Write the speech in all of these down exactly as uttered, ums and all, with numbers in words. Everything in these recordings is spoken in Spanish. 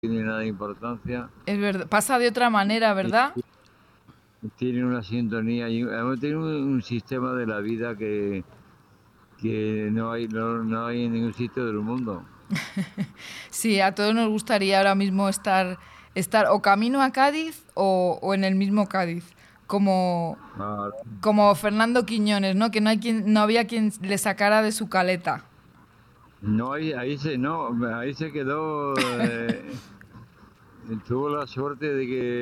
tiene nada de importancia. Es verdad, pasa de otra manera, ¿verdad? Tiene una sintonía y además tiene un, un sistema de la vida que, que no hay no, no hay en ningún sitio del mundo. Sí, a todos nos gustaría ahora mismo estar, estar o camino a Cádiz o, o en el mismo Cádiz, como, Ah, como Fernando Quiñones, ¿no? Que no hay quien, no había quien le sacara de su caleta. no hay, ahí se, no, ahí se quedó, eh, tuvo la suerte de que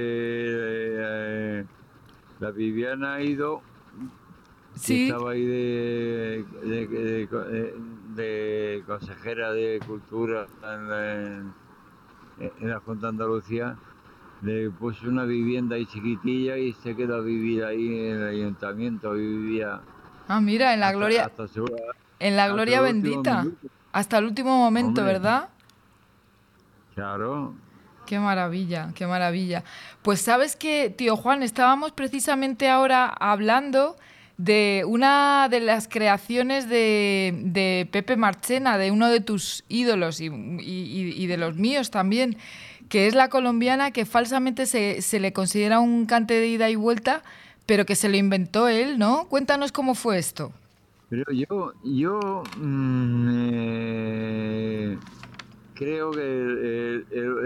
eh, la Viviana ha ido, que Sí. estaba ahí de, de, de- de- de consejera de Cultura en la, en- en la Junta de Andalucía, le puso una vivienda ahí chiquitilla y se quedó a vivir ahí en el ayuntamiento, y vivía Ah, mira, en la hasta, gloria, hasta, su- en la hasta gloria el último bendita, minuto. hasta el último momento, Hombre, ¿verdad? claro. Qué maravilla, qué maravilla. Pues sabes que, tío Juan, estábamos precisamente ahora hablando de una de las creaciones de, de Pepe Marchena, de uno de tus ídolos y, y- y de los míos también, que es la colombiana que falsamente se, se le considera un cante de ida y vuelta, pero que se lo inventó él, ¿no? Cuéntanos cómo fue esto. Pero yo, yo mm, eh, creo que el, el-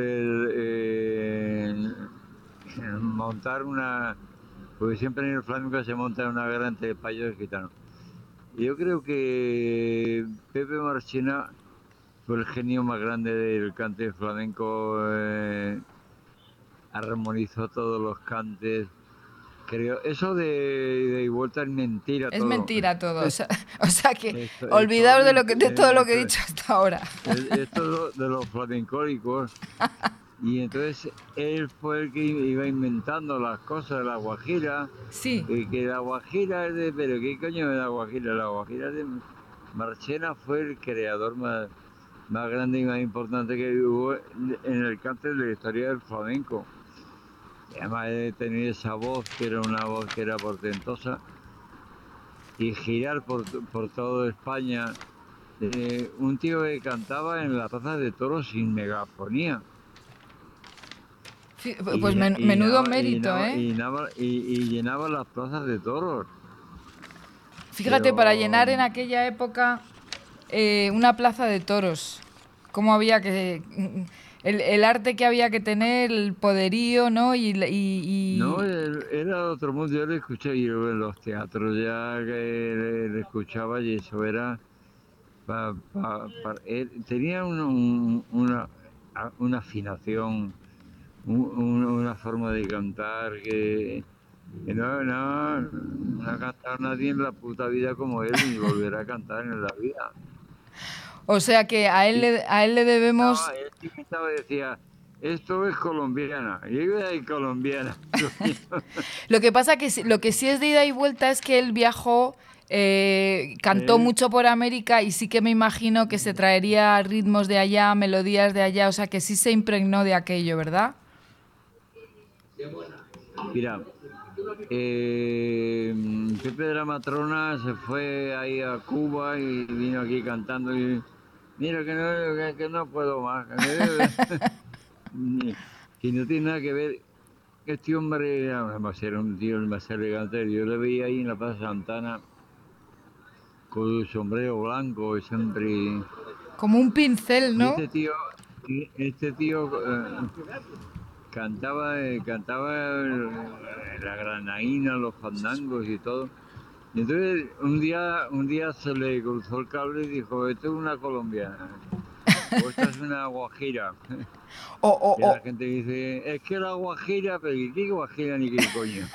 el- el montar una, porque siempre en el flamenco se monta una guerra entre españoles y gitanos. Yo creo que Pepe Marchena fue el genio más grande del cante flamenco, eh, armonizó todos los cantes. Creo, eso de, de vuelta es mentira Es todo. mentira todo. O sea, o sea que Esto, esto es olvidaos de, lo que, de mentira. todo lo que he Esto, dicho hasta ahora. esto de los flamencólicos. Y entonces él fue el que iba inventando las cosas de la guajira. Sí. Y que la guajira es de. Pero ¿qué coño es la guajira? La guajira de. Marchena fue el creador más, más grande y más importante que hubo en el cante de la historia del flamenco. Y además de tener esa voz, que era una voz que era portentosa, y girar por, por toda España. Eh, un tío que cantaba en la plaza de toros sin megafonía. Sí, pues Y, men- y menudo llenaba, y mérito, llenaba, ¿eh? y llenaba, y, y llenaba las plazas de toros. Fíjate, para Pero llenar en aquella época eh, una plaza de toros, cómo había que... El, el arte que había que tener, el poderío, ¿no? Y, y- no, y- él- era otro mundo. Yo le escuché, yo en los teatros ya que le, le escuchaba y eso era... Pa, pa- pa- él tenía un- un- una, una afinación, un- un- una forma de cantar que, que no, no, no ha cantado nadie en la puta vida como él, ni volverá a cantar en la vida. o sea que a él, Y le, a él le debemos... estaba, él sí que estaba y decía, esto es colombiana, y yo iba a ir colombiana, coño. Lo que pasa que sí- lo que sí es de ida y vuelta es que él viajó, eh, cantó Él, mucho por América y sí que me imagino que se traería ritmos de allá, melodías de allá, o sea que sí se impregnó de aquello, ¿verdad? mira, eh, Pepe de la Matrona se fue ahí a Cuba y vino aquí cantando y mira que no, que, que no puedo más, que no tiene nada que ver. Este hombre además era un tío más elegante. Yo le veía ahí en la Plaza Santana con su sombrero blanco siempre. Como un pincel, Y ¿no? este tío, y este tío eh, cantaba, eh, cantaba eh, la granaína, los fandangos y todo. Y entonces un día, un día se le cruzó el cable y dijo, esto es una colombiana, o esta es una guajira. O, o, Y la o, gente dice, es que la guajira, pero ¿qué guajira ni qué coño?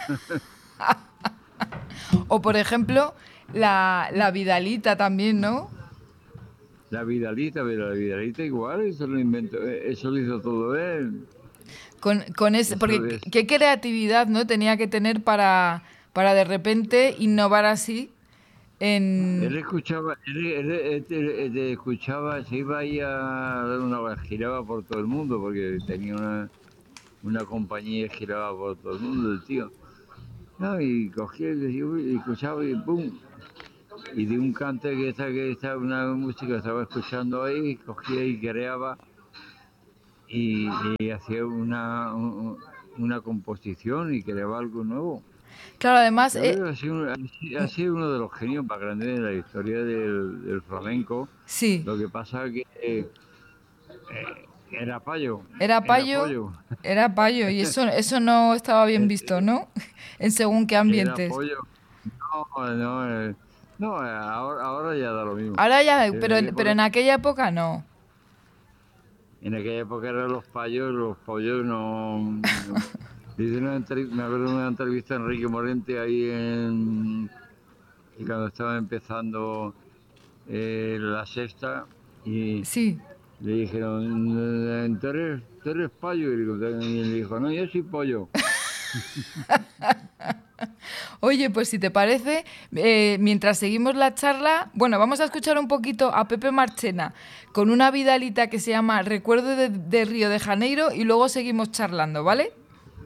o por ejemplo, la, la Vidalita también, ¿no? La Vidalita, pero la Vidalita igual, eso lo inventó, eh, eso lo hizo todo él. Con, con ese, Eso porque es. qué creatividad, ¿no? Tenía que tener para, para de repente innovar así Él en... escuchaba, él, él- él- él- él escuchaba, se iba ahí a dar una, giraba por todo el mundo, porque tenía una, una compañía y giraba por todo el mundo el tío. No, y cogía y, decía, uy, y escuchaba y pum. Y de un cante que estaba, que estaba una música que estaba escuchando ahí, cogía y creaba. y, y hacía una, una composición y creaba algo nuevo. Claro, además... Yo Eh, creo que ha sido, ha sido uno de los genios más grandes de la historia del, del flamenco. sí, Lo que pasa es que eh, era payo, era era payo, pollo, era payo, y eso, eso no estaba bien visto, ¿no? En según qué era ambientes. pollo. No, no, eh, no, ahora, ahora ya da lo mismo. Ahora ya, En pero, aquella pero época, en aquella época no. en aquella época eran los payos, los pollos no... no. Hice una entrev- me acuerdo de una entrevista a Enrique Morente ahí en, y cuando estaba empezando eh, la sexta y Sí. le dijeron, ¿tú eres, tú eres payo? Y él dijo, no, yo soy pollo. Oye, pues si te parece, eh, mientras seguimos la charla, bueno, vamos a escuchar un poquito a Pepe Marchena con una vidalita que se llama Recuerdo de, de Río de Janeiro y luego seguimos charlando, ¿vale?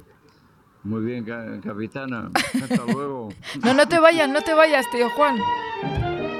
Muy bien, ca- capitana. Hasta luego. No, no te vayas, no te vayas, tío Juan.